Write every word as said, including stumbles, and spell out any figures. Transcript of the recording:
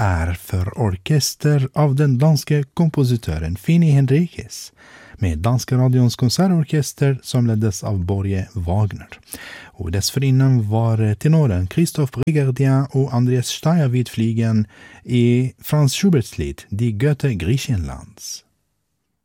är för orkester av den danske kompositören Fini Henriques med Danska radions konsertorkester som leddes av Börje Wagner. Och dessförinnan var tenoren Christophe Brigardien och Andreas Steyr vid flygeln i Franz Schuberts lied Die Goethe Griechenlands.